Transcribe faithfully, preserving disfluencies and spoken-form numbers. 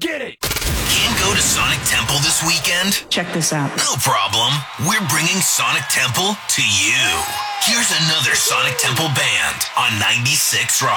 get it. Can't go to Sonic Temple this weekend? Check this out. No problem. We're bringing Sonic Temple to you. Here's another Sonic Temple band on ninety-six Rock.